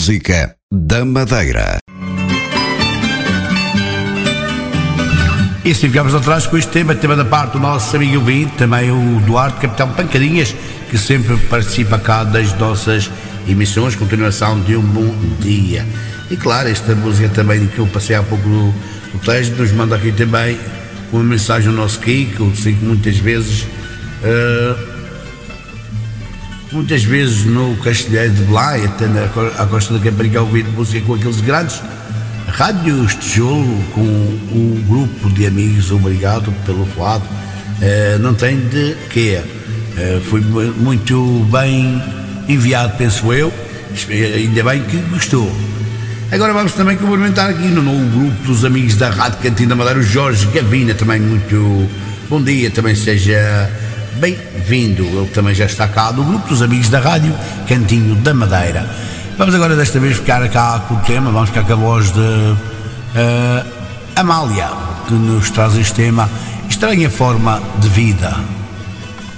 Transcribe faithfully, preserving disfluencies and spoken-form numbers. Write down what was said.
música da Madeira. E assim ficamos atrás com este tema, tema da parte do nosso amigo ouvinte, também o Duarte Capitão Pancadinhas, que sempre participa cá das nossas emissões, continuação de um bom dia. E claro, esta música também que eu passei há pouco no, no texto, nos manda aqui também uma mensagem ao nosso Kiko, eu sei que muitas vezes, uh, muitas vezes no Castelheiro de Belém, até na à Costa da Caparica, ouvindo música com aqueles grandes rádios tijolo, com um grupo de amigos, obrigado pelo falado, uh, não tem de quê, uh, foi muito bem enviado, penso eu, ainda bem que gostou. Agora vamos também cumprimentar aqui no novo grupo dos amigos da Rádio Cantinho da Madeira, o Jorge Gavina, também muito bom dia, também seja bem-vindo, ele também já está cá do grupo dos amigos da Rádio Cantinho da Madeira. Vamos agora desta vez ficar cá com o tema, vamos ficar com a voz de uh, Amália, que nos traz este tema, Estranha Forma de Vida.